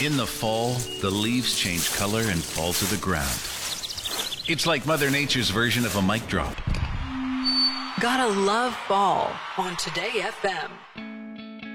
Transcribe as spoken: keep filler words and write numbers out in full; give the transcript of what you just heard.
In the fall, the leaves change color and fall to the ground. It's like Mother Nature's version of a mic drop. Gotta love fall on Today F M.